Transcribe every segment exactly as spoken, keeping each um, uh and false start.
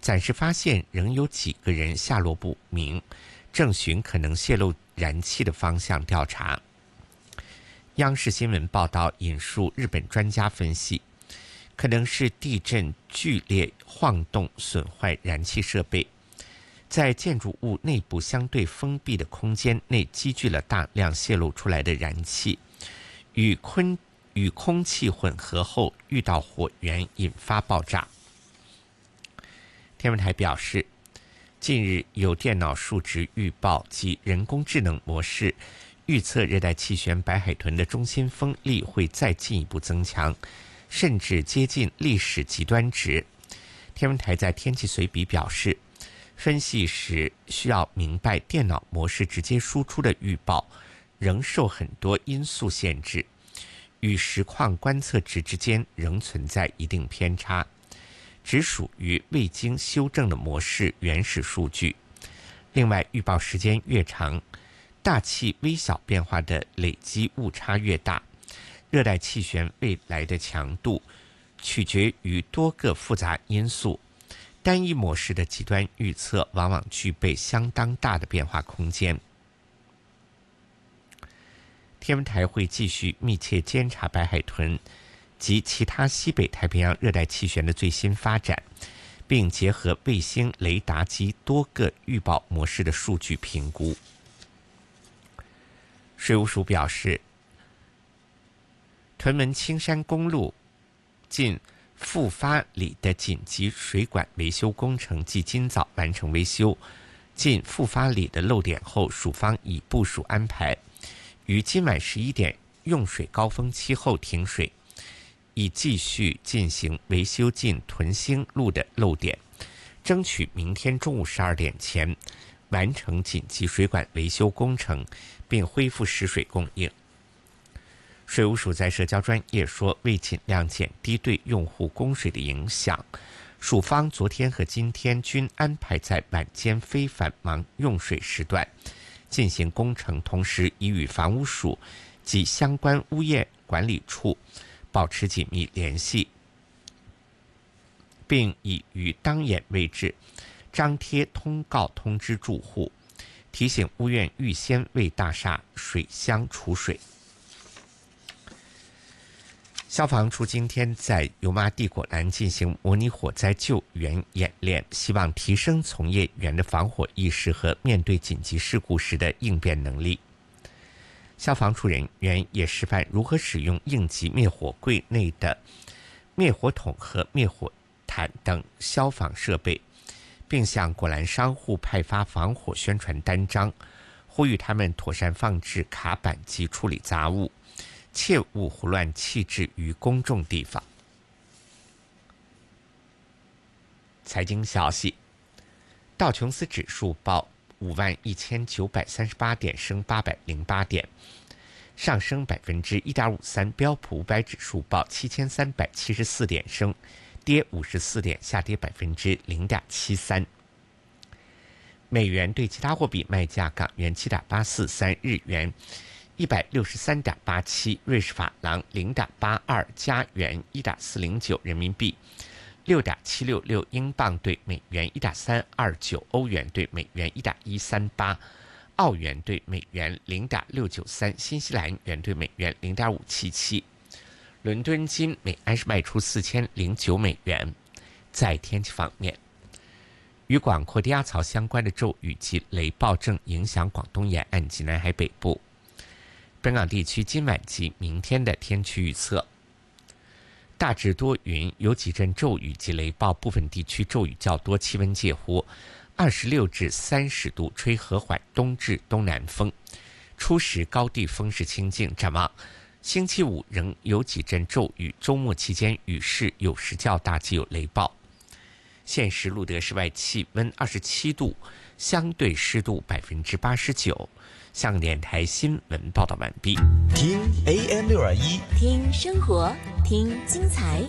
暂时发现仍有几个人下落不明，正循可能泄漏燃气的方向调查。央视新闻报道引述日本专家分析，可能是地震剧烈晃动损坏燃气设备，在建筑物内部相对封闭的空间内积聚了大量泄露出来的燃气，与空与空气混合后遇到火源引发爆炸。天文台表示，近日有电脑数值预报及人工智能模式预测热带气旋白海豚的中心风力会再进一步增强，甚至接近历史极端值。天文台在天气随笔表示，分析时需要明白电脑模式直接输出的预报仍受很多因素限制，与实况观测值之间仍存在一定偏差，只属于未经修正的模式原始数据。另外，预报时间越长，大气微小变化的累积误差越大，热带气旋未来的强度取决于多个复杂因素，单一模式的极端预测往往具备相当大的变化空间。天文台会继续密切监察白海豚及其他西北太平洋热带气旋的最新发展，并结合卫星雷达及多个预报模式的数据评估。水务署表示，屯门青山公路近复发里的紧急水管维修工程继今早完成维修，进复发里的漏点后，署方已部署安排，于今晚十一点用水高峰期后停水，以继续进行维修进屯兴路的漏点，争取明天中午十二点前完成紧急水管维修工程，并恢复食水供应。水务署在社交专页说，为尽量减低对用户供水的影响，署方昨天和今天均安排在晚间非繁忙用水时段进行工程，同时已与房屋署及相关物业管理处保持紧密联系，并已于当眼位置张贴通告通知住户，提醒屋苑预先为大厦水箱储水。消防处今天在油麻地果栏进行模拟火灾救援演练，希望提升从业员的防火意识和面对紧急事故时的应变能力。消防处人员也示范如何使用应急灭火柜内的灭火筒和灭火毯等消防设备，并向果栏商户派发防火宣传单张，呼吁他们妥善放置卡板及处理杂物，切勿胡乱弃置于公众地方。财经消息，道琼斯指数报五万一千九百三十八点，升八百零八点，上升百分之一点五三。标普五百指数报七千三百七十四点，升跌五十四点，下跌百分之零点七三。美元对其他货币卖价：港元七点八四三，日元一百六十三点八七，瑞士法郎零点八二，加元一点四零九，人民币六点七六六，英镑对美元一点三二九，欧元对美元一点一三八，澳元对美元零点六九三，新西兰元对美元零点五七七。伦敦金每安士卖出四千零九美元。在天气方面，与广阔低压槽相关的骤雨及雷暴正影响广东沿岸及南海北部。本港地区今晚及明天的天气预测：大致多云，有几阵骤雨及雷暴，部分地区骤雨较多，气温介乎二十六至三十度，吹和缓东至东南风，初时高地风势清劲。展望星期五仍有几阵骤雨，周末期间雨势有时较大，及有雷暴。现时录得室外气温二十七度，相对湿度百分之八十九。香港电台新闻报道完毕。 听 A M 六二一， 听生活，听精彩。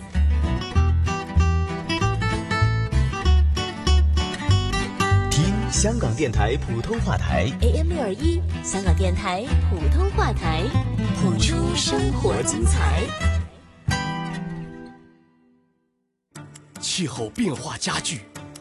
听香港电台普通话台 A M 六二一，香港电台普通话台，谱出生活精彩。 气候变化加剧，